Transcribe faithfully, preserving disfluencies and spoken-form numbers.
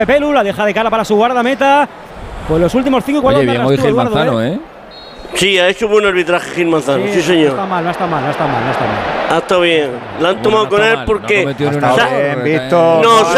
Pelu la deja de cara para su guardameta. Pues los últimos cinco Oye, bien hoy Gil Manzano, ¿eh? Sí, ha hecho buen arbitraje Gil Manzano, sí, sí señor. No está mal, no está mal, no está mal, no está mal. Ha estado bien. La han tomado no con él mal, porque. No o sea, bien, Víctor. nos